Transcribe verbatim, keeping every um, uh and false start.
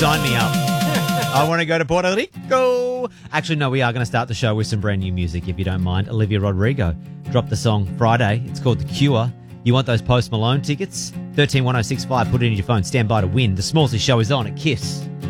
Sign me up. I want to go to Puerto Rico. Actually, no, we are going to start the show with some brand new music, if you don't mind. Olivia Rodrigo dropped the song Friday. It's called The Cure. You want those Post Malone tickets? one three one oh six five. Put it in your phone. Stand by to win. The Smallsy Show is on at Kiss.